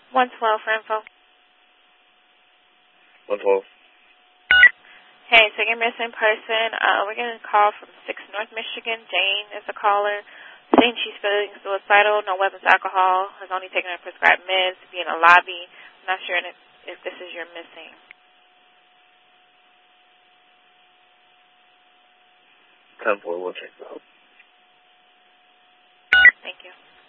112 for info. 112. Hey, so you're missing person. We're getting a call from 6 North Michigan. Jane is a caller saying she's feeling suicidal, no weapons, alcohol, has only taken her prescribed meds, to be in a lobby. I'm not sure if this is your missing. 10-4, we'll check it out. Thank you.